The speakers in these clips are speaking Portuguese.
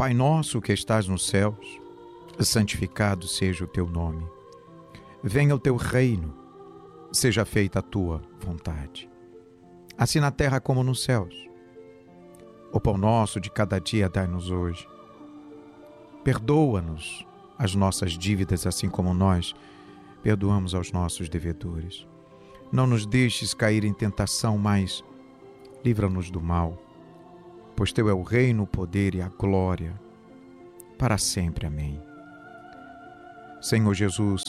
Pai nosso que estás nos céus, santificado seja o teu nome. Venha o teu reino, seja feita a tua vontade, assim na terra como nos céus. O pão nosso de cada dia dai-nos hoje. Perdoa-nos as nossas dívidas, assim como nós perdoamos aos nossos devedores. Não nos deixes cair em tentação, mas livra-nos do mal, pois teu é o reino, o poder e a glória, para sempre. Amém. Senhor Jesus,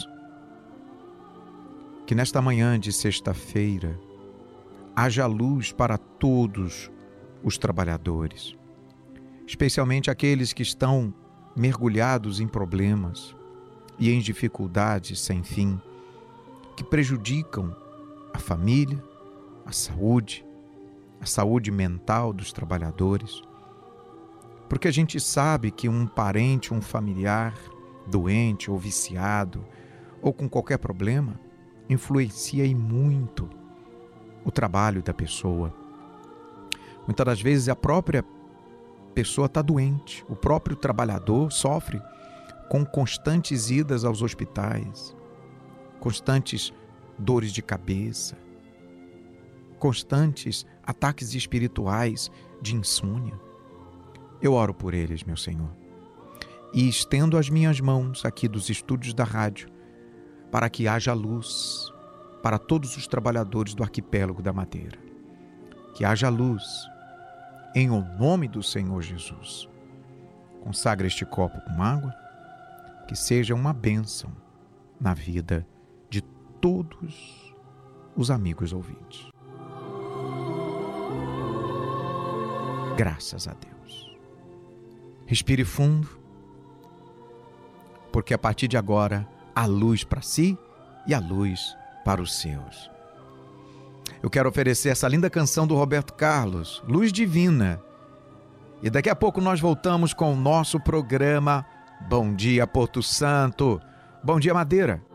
que nesta manhã de sexta-feira haja luz para todos os trabalhadores, especialmente aqueles que estão mergulhados em problemas e em dificuldades sem fim, que prejudicam a família, a saúde mental dos trabalhadores, porque a gente sabe que um parente, um familiar doente ou viciado ou com qualquer problema influencia em muito o trabalho da pessoa. Muitas das vezes a própria pessoa está doente, o próprio trabalhador sofre com constantes idas aos hospitais, constantes dores de cabeça, constantes ataques espirituais de insônia. Eu oro por eles, meu Senhor, e estendo as minhas mãos aqui dos estúdios da rádio para que haja luz para todos os trabalhadores do arquipélago da Madeira. Que haja luz em o nome do Senhor Jesus. Consagra este copo com água, que seja uma bênção na vida de todos os amigos ouvintes. Graças a Deus. Respire fundo, porque a partir de agora há luz para si e há luz para os seus. Eu quero oferecer essa linda canção do Roberto Carlos, Luz Divina. E daqui a pouco nós voltamos com o nosso programa Bom Dia Porto Santo. Bom dia, Madeira.